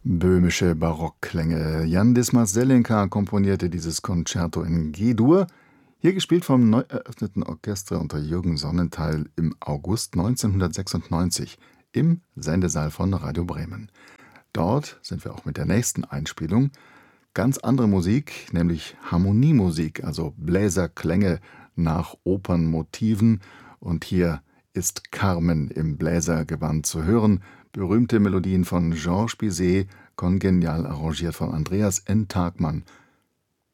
Böhmische Barockklänge. Jan Dismas Selenka komponierte dieses Concerto in G-Dur, hier gespielt vom neu eröffneten Orchester unter Jürgen Sonnenthal im August 1996 im Sendesaal von Radio Bremen. Dort sind wir auch mit der nächsten Einspielung. Ganz andere Musik, nämlich Harmoniemusik, also Bläserklänge nach Opernmotiven. Und hier ist Carmen im Bläsergewand zu hören. Berühmte Melodien von Georges Bizet, kongenial arrangiert von Andreas N. Tagmann